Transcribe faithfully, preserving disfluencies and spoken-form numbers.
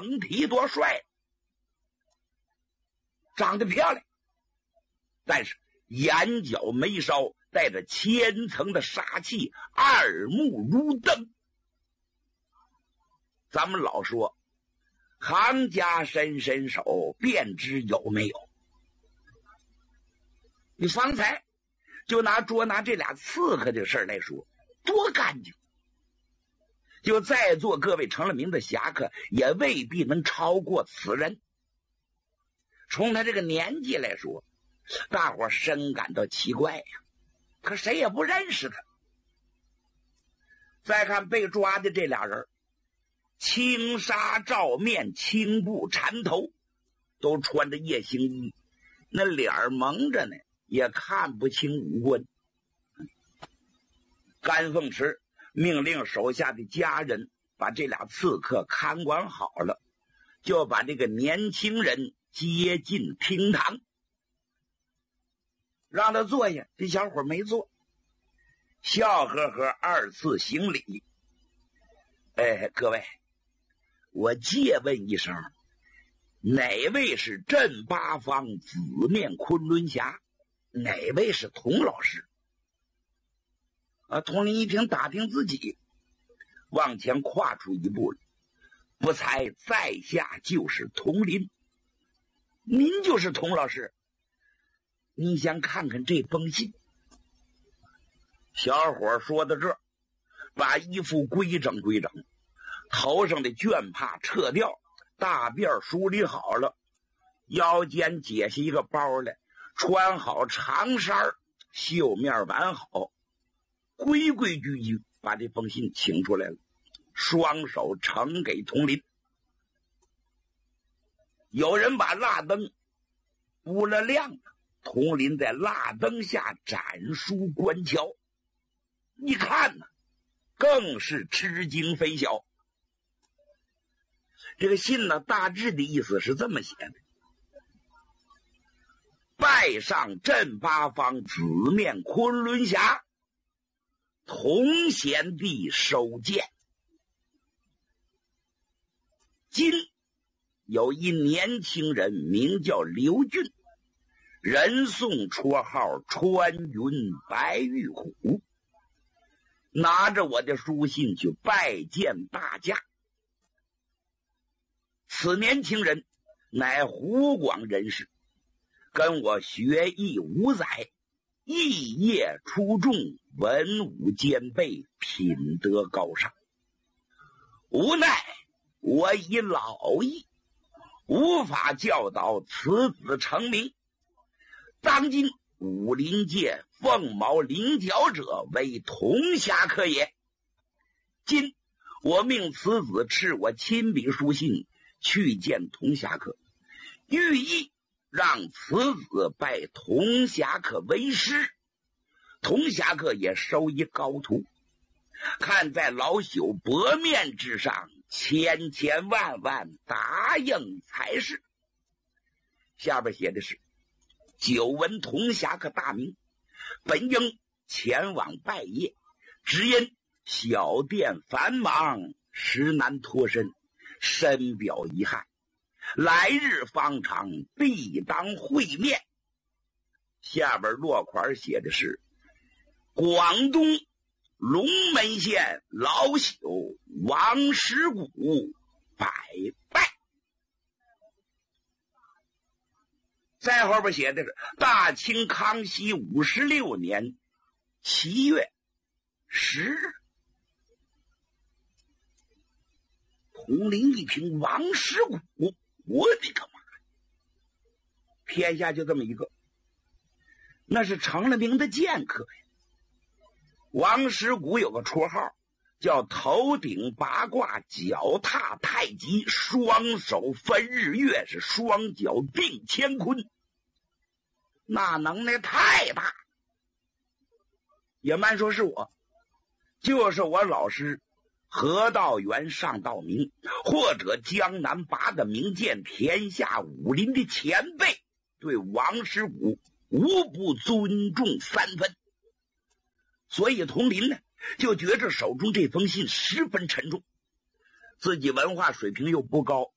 整体多帅，长得漂亮，但是眼角眉梢带着千层的杀气，二目如灯。咱们老说行家伸伸手便知有没有。你方才就拿捉拿这俩刺客的事来说，多干净，就在座各位成了名的侠客也未必能超过此人。从他这个年纪来说，大伙深感到奇怪呀，可谁也不认识他。再看被抓的这俩人，青纱罩面，青布缠头，都穿着夜行衣，那脸蒙着呢，也看不清五官。甘凤池命令手下的家人把这俩刺客看管好了，就把这个年轻人接进厅堂，让他坐下。这小伙没坐，笑呵呵二次行礼。哎，各位，我借问一声，哪位是镇八方紫面昆仑侠？哪位是童老师？啊，童林一听，打听自己，往前跨出一步了。不才在下就是童林，您就是童老师。你想看看这封信？小伙说到这儿，把衣服规整规整，头上的绢帕撤掉，大辫梳理好了，腰间解下一个包来，穿好长衫，袖面挽好，规规矩矩把这封信请出来了，双手呈给童林。有人把蜡灯布了亮了，童林在蜡灯下展书观瞧，一看呢，更是吃惊非小。这个信呢，大致的意思是这么写的：拜上镇八方紫面昆仑侠，童贤弟收剑。今有一年轻人名叫刘俊，人送绰号穿云白玉虎，拿着我的书信去拜见大驾。此年轻人乃湖广人士，跟我学艺五载，艺业出众，文武兼备，品德高尚。无奈我已老矣，无法教导此子成名。当今武林界凤毛麟角者，为童侠客也。今我命此子赐我亲笔书信，去见童侠客，寓意让此子拜童侠客为师，童侠客也收一高徒，看在老朽薄面之上，千千万万答应才是。下边写的是：久闻童侠客大名，本应前往拜谒，只因小店繁忙，实难脱身，深表遗憾。来日方长，必当会面。下边落款写的是：广东龙门县老朽王石谷拜拜。再后边写的是大清康熙五十六年七月十日。童林一听王石谷，我的个妈！天下就这么一个，那是成了名的剑客呀。王石谷有个绰号叫头顶八卦，脚踏太极，双手分日月，是双脚定乾坤，那能耐太大。也慢说是我，就是我老师何道元、上道明，或者江南八的名剑，天下武林的前辈，对王石谷无不尊重三分。所以童林呢，就觉着手中这封信十分沉重，自己文化水平又不高，